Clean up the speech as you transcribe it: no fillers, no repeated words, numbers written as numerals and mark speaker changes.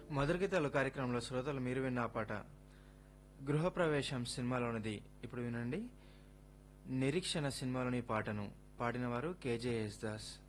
Speaker 1: మధురగీతాలు కార్యక్రమంలో శ్రోతలు మీరు విన్న ఆ పాట గృహప్రవేశం సినిమాలోనిది. ఇప్పుడు వినండి. నిరీక్షణ సినిమాలోని పాటను పాడినవారు కేజే యేసుదాస్.